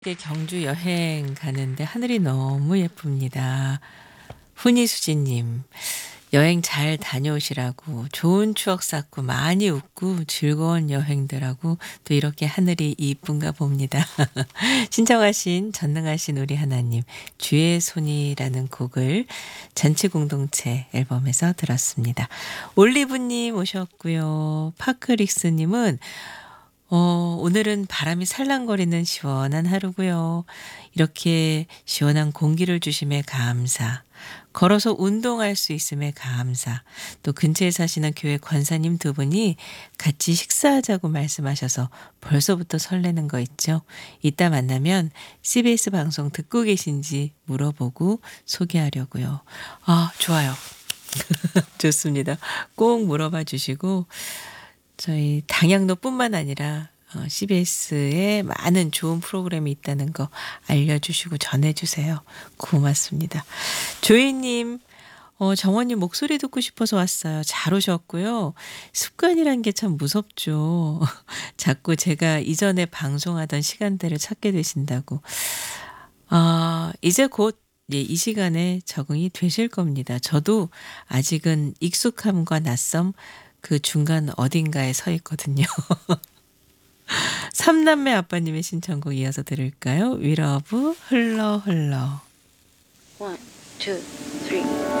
경주 여행 가는데 하늘이 너무 예쁩니다. 훈이수지님, 여행 잘 다녀오시라고 좋은 추억 쌓고 많이 웃고 즐거운 여행들하고 또 이렇게 하늘이 이쁜가 봅니다. 신청하신 전능하신 우리 하나님, 주의 손이라는 곡을 잔치 공동체 앨범에서 들었습니다. 올리브님 오셨고요. 파크릭스님은 오늘은 바람이 살랑거리는 시원한 하루고요. 이렇게 시원한 공기를 주심에 감사. 걸어서 운동할 수 있음에 감사. 또 근처에 사시는 교회 권사님 두 분이 같이 식사하자고 말씀하셔서 벌써부터 설레는 거 있죠. 이따 만나면 CBS 방송 듣고 계신지 물어보고 소개하려고요. 아, 좋아요. 좋습니다. 꼭 물어봐 주시고 저희 당양로뿐만 아니라 CBS에 많은 좋은 프로그램이 있다는 거 알려주시고 전해주세요. 고맙습니다. 조이님, 정원님 목소리 듣고 싶어서 왔어요. 잘 오셨고요. 습관이란 게 참 무섭죠. 자꾸 제가 이전에 방송하던 시간대를 찾게 되신다고. 이제 곧 이 시간에 적응이 되실 겁니다. 저도 아직은 익숙함과 낯섦 그 중간 어딘가에 서 있거든요. 삼남매 아빠님의 신청곡 이어서 들을까요? 위러브 흘러 흘러. One, two, three.